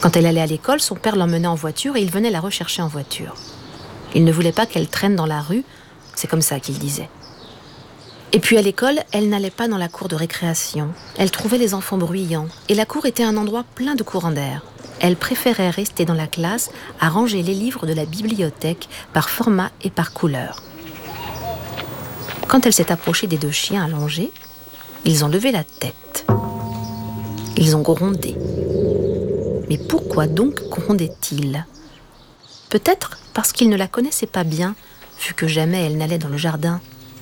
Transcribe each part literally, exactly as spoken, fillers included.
Quand elle allait à l'école, son père l'emmenait en voiture et il venait la rechercher en voiture. Il ne voulait pas qu'elle traîne dans la rue, c'est comme ça qu'il disait. Et puis à l'école, elle n'allait pas dans la cour de récréation. Elle trouvait les enfants bruyants et la cour était un endroit plein de courants d'air. Elle préférait rester dans la classe à ranger les livres de la bibliothèque par format et par couleur. Quand elle s'est approchée des deux chiens allongés, ils ont levé la tête. Ils ont grondé. Mais pourquoi donc grondaient-ils ? Peut-être parce qu'ils ne la connaissaient pas bien, vu que jamais elle n'allait dans le jardin.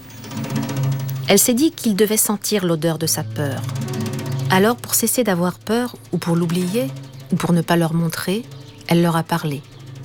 Elle s'est dit qu'ils devaient sentir l'odeur de sa peur. Alors, pour cesser d'avoir peur, ou pour l'oublier, ou pour ne pas leur montrer, elle leur a parlé.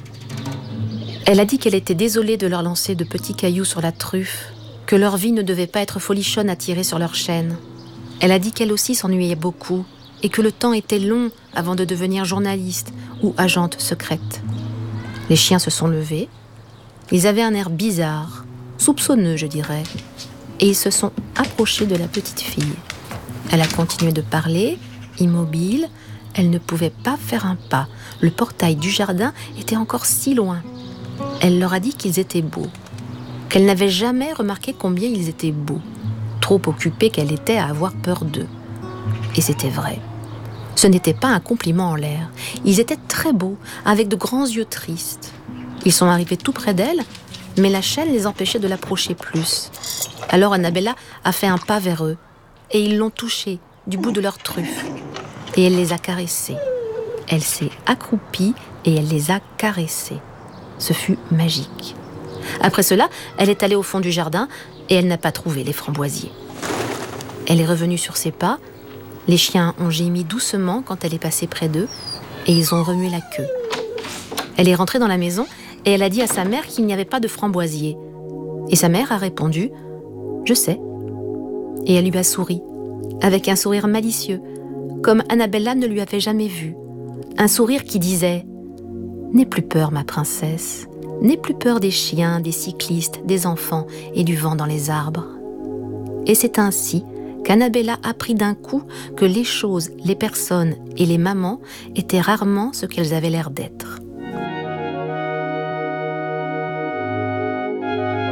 Elle a dit qu'elle était désolée de leur lancer de petits cailloux sur la truffe, que leur vie ne devait pas être folichonne à tirer sur leur chaîne. Elle a dit qu'elle aussi s'ennuyait beaucoup, et que le temps était long avant de devenir journaliste ou agente secrète. Les chiens se sont levés. Ils avaient un air bizarre, soupçonneux, je dirais, et ils se sont approchés de la petite fille. Elle a continué de parler, immobile. Elle ne pouvait pas faire un pas. Le portail du jardin était encore si loin. Elle leur a dit qu'ils étaient beaux, qu'elle n'avait jamais remarqué combien ils étaient beaux, trop occupée qu'elle était à avoir peur d'eux. Et c'était vrai. Ce n'était pas un compliment en l'air. Ils étaient très beaux, avec de grands yeux tristes. Ils sont arrivés tout près d'elle, mais la chaîne les empêchait de l'approcher plus. Alors Annabella a fait un pas vers eux, et ils l'ont touchée du bout de leur truffe. Et elle les a caressés. Elle s'est accroupie et elle les a caressés. Ce fut magique. Après cela, elle est allée au fond du jardin et elle n'a pas trouvé les framboisiers. Elle est revenue sur ses pas. Les chiens ont gémi doucement quand elle est passée près d'eux et ils ont remué la queue. Elle est rentrée dans la maison et elle a dit à sa mère qu'il n'y avait pas de framboisiers. Et sa mère a répondu « Je sais ». Et elle lui a souri, avec un sourire malicieux, comme Annabella ne lui avait jamais vu. Un sourire qui disait « N'aie plus peur, ma princesse. N'aie plus peur des chiens, des cyclistes, des enfants et du vent dans les arbres. » Et c'est ainsi qu'Annabella apprit d'un coup que les choses, les personnes et les mamans étaient rarement ce qu'elles avaient l'air d'être.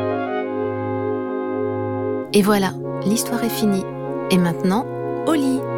Et voilà, l'histoire est finie. Et maintenant, au lit.